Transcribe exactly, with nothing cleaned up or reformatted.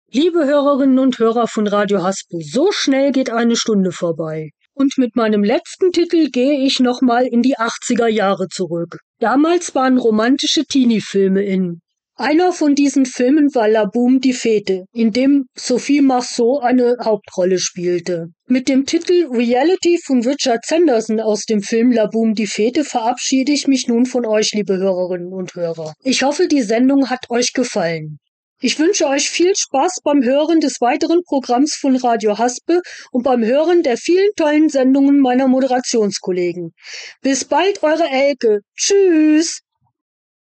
Liebe Hörerinnen und Hörer von Radio Haspe, so schnell geht eine Stunde vorbei. Und mit meinem letzten Titel gehe ich nochmal in die achtziger Jahre zurück. Damals waren romantische Teenie-Filme in. Einer von diesen Filmen war La Boum die Fete, in dem Sophie Marceau eine Hauptrolle spielte. Mit dem Titel Reality von Richard Sanderson aus dem Film La Boum die Fete verabschiede ich mich nun von euch, liebe Hörerinnen und Hörer. Ich hoffe, die Sendung hat euch gefallen. Ich wünsche euch viel Spaß beim Hören des weiteren Programms von Radio Haspe und beim Hören der vielen tollen Sendungen meiner Moderationskollegen. Bis bald, eure Elke. Tschüss!